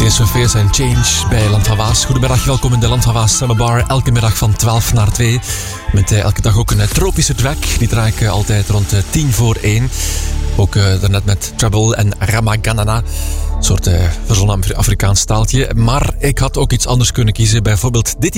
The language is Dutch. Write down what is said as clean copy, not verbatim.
Sofees en Change bij Land van Waas. Goedemiddag, welkom in de Land van Waas Summer Bar. Elke middag van 12 naar 2. Met elke dag ook een tropische track. Die draai ik altijd rond 10 voor 1. Ook daarnet met Trouble en Ramaganana. Een soort verzonnen Afrikaans taaltje. Maar ik had ook iets anders kunnen kiezen. Bijvoorbeeld dit